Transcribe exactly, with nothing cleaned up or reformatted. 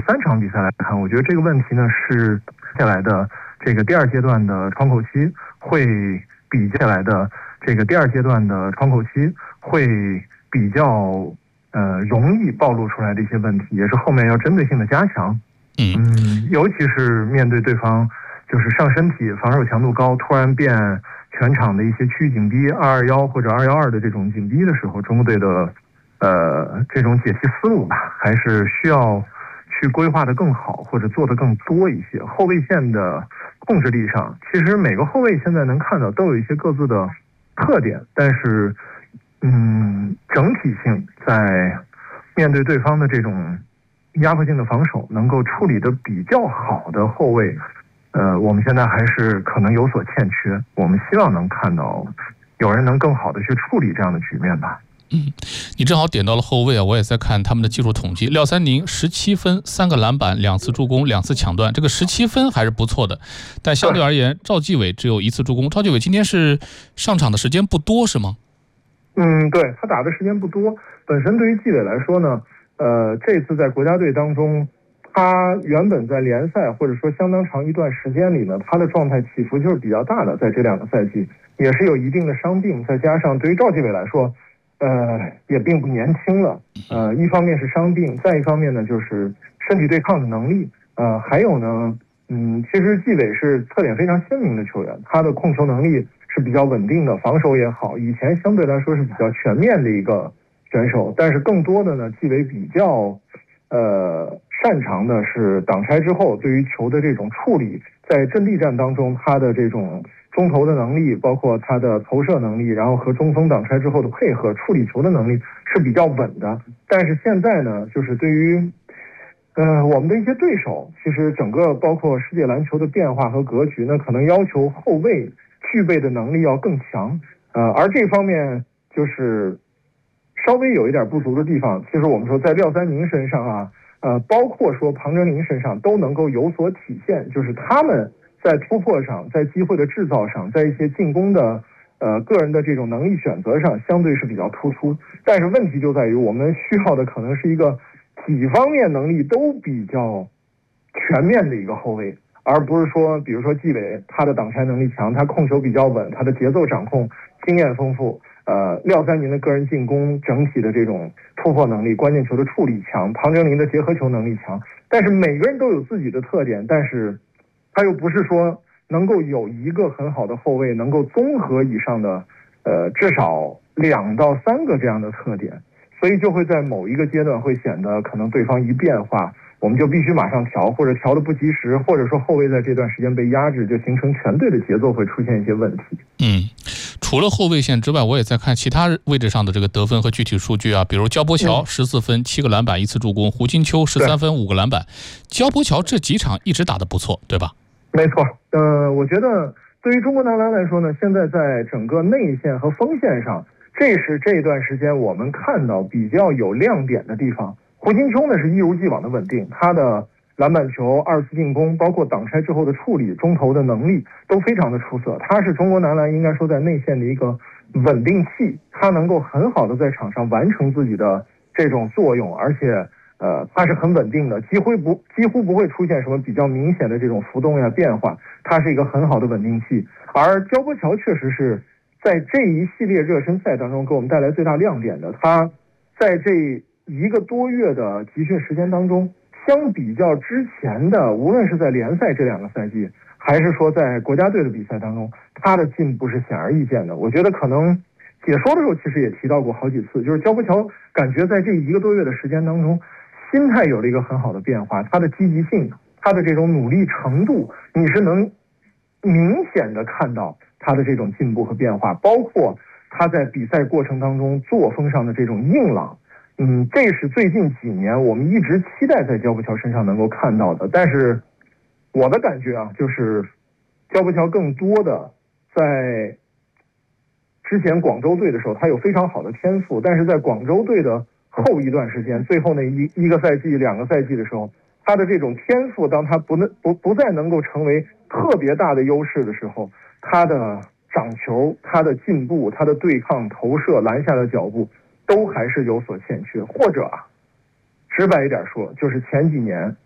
三场比赛来看，我觉得这个问题呢是接下来的这个第二阶段的窗口期会比接下来的这个第二阶段的窗口期会比较呃容易暴露出来的一些问题，也是后面要针对性的加强。嗯，尤其是面对对方就是上身体防守强度高，突然变全场的一些区域紧逼二二一或者二一二的这种紧逼的时候，中国队的呃这种解析思路吧，还是需要去规划的更好，或者做的更多一些。后卫线的控制力上，其实每个后卫现在能看到都有一些各自的特点，但是嗯，整体性在面对对方的这种压迫性的防守能够处理的比较好的后卫，呃，我们现在还是可能有所欠缺。我们希望能看到有人能更好的去处理这样的局面吧。 嗯，你正好点到了后卫啊，我也在看他们的技术统计。廖三宁十七分，三个篮板，两次助攻，两次抢断，这个十七分还是不错的。但相对而言，赵继伟只有一次助攻。赵继伟今天是上场的时间不多，是吗？ 嗯，对，他打的时间不多。本身对于继伟来说呢，呃，这次在国家队当中，他原本在联赛或者说相当长一段时间里呢，他的状态起伏就是比较大的，在这两个赛季也是有一定的伤病，再加上对于赵继伟来说，呃，也并不年轻了。呃，一方面是伤病，再一方面呢就是身体对抗的能力，呃，还有呢，嗯，其实继伟是特点非常鲜明的球员，他的控球能力是比较稳定的，防守也好，以前相对来说是比较全面的一个选手，但是更多的呢，继伟比较呃擅长的是挡拆之后对于球的这种处理，在阵地战当中他的这种中投的能力，包括他的投射能力，然后和中锋挡拆之后的配合处理球的能力是比较稳的。但是现在呢，就是对于呃我们的一些对手，其实整个包括世界篮球的变化和格局呢，可能要求后卫具备的能力要更强，呃，而这方面就是稍微有一点不足的地方，其实我们说在廖三宁身上啊，呃，包括说庞哲林身上都能够有所体现，就是他们在突破上，在机会的制造上，在一些进攻的呃个人的这种能力选择上，相对是比较突出。但是问题就在于，我们需要的可能是一个几方面能力都比较全面的一个后卫。而不是说，比如说继伟，他的挡拆能力强，他控球比较稳，他的节奏掌控经验丰富。呃，廖三宁的个人进攻整体的这种突破能力、关键球的处理强，庞哲林的结合球能力强。但是每个人都有自己的特点，但是他又不是说能够有一个很好的后卫能够综合以上的，呃，至少两到三个这样的特点，所以就会在某一个阶段会显得可能对方一变化，我们就必须马上调，或者调的不及时，或者说后卫在这段时间被压制，就形成全队的节奏会出现一些问题。 嗯，除了后卫线之外，我也在看其他位置上的这个得分和具体数据啊，比如焦波乔十四分七个篮板一次助攻，胡金秋十三分五个篮板。焦波乔这几场一直打得不错，对吧？ 没错，呃，我觉得对于中国男篮来说呢，现在在整个内线和锋线上，这是这段时间我们看到比较有亮点的地方。胡金秋呢是一如既往的稳定，他的篮板球、二次进攻，包括挡拆之后的处理、中投的能力都非常的出色。他是中国男篮应该说在内线的一个稳定器，他能够很好的在场上完成自己的这种作用，而且呃他是很稳定的，几乎不几乎不会出现什么比较明显的这种浮动呀变化，他是一个很好的稳定器。而焦波乔确实是在这一系列热身赛当中给我们带来最大亮点的，他在这一个多月的集训时间当中，相比较之前的，无论是在联赛这两个赛季，还是说在国家队的比赛当中，他的进步是显而易见的。我觉得可能解说的时候其实也提到过好几次，就是焦波乔感觉在这一个多月的时间当中，心态有了一个很好的变化，他的积极性，他的这种努力程度，你是能明显的看到他的这种进步和变化，包括他在比赛过程当中作风上的这种硬朗。嗯，这是最近几年我们一直期待在焦波乔身上能够看到的。但是我的感觉啊，就是焦波乔更多的在之前广州队的时候，他有非常好的天赋，但是在广州队的后一段时间，最后那一一个赛季、两个赛季的时候，他的这种天赋，当他不能不不再能够成为特别大的优势的时候，他的掌球、他的进步、他的对抗、投射、篮下的脚步，都还是有所欠缺。或者啊，直白一点说，就是前几年